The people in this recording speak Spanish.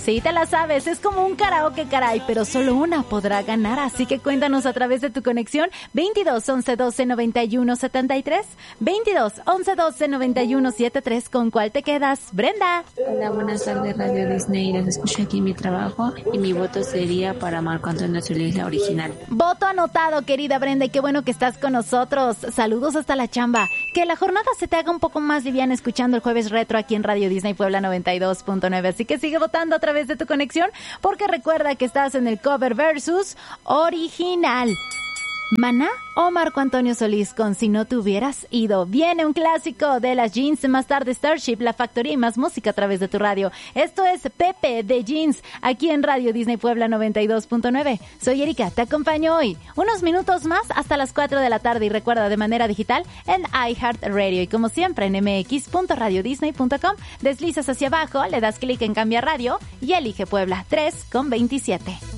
Sí, te la sabes, es como un karaoke, caray, pero solo una podrá ganar, así que cuéntanos a través de tu conexión 22 11 12 91 73, 22 11 12 91 73, ¿con cuál te quedas, Brenda? Hola, buenas tardes, Radio Disney, los escucho aquí en mi trabajo y mi voto sería para Marco Antonio Solís, la original. Voto anotado, querida Brenda, y qué bueno que estás con nosotros. Saludos hasta la chamba. Que la jornada se te haga un poco más liviana escuchando el Jueves Retro aquí en Radio Disney Puebla 92.9, así que sigue votando a través de tu conexión, porque recuerda que estás en el cover versus original. ¿Maná o Marco Antonio Solís con Si no te hubieras ido? Viene un clásico de las Jeans, más tarde Starship, La Factoría y más música a través de tu radio. Esto es Pepe de Jeans, aquí en Radio Disney Puebla 92.9. Soy Erika, te acompaño hoy unos minutos más hasta las 4 de la tarde y recuerda, de manera digital en iHeartRadio y como siempre en mx.radiodisney.com. Deslizas hacia abajo, le das clic en Cambia Radio y elige Puebla 3 con 27.